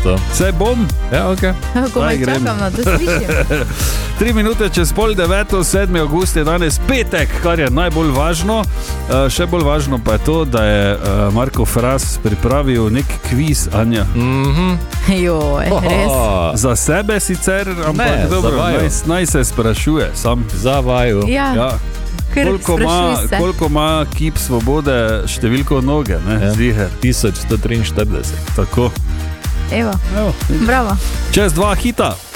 to. Saj bom. Ja, okej. Ko me čakam na to slišim. 3 minute čez 8:30, 7. august je danes petek, kar je najbolj važno. Še bolj važno pa je to, da je Marko Fras pripravil nek kviz, Anja. Joj, res. Za sebe sicer, ampak Ne, dobro, za vaju. naj se sprašuje sam. Za vaju. Ja, ker sprašuj se. Koliko ima kip svobode številko noge, ne? Ja. Ziher. 1143. Tako. Evo, bravo. Čez 2 hita.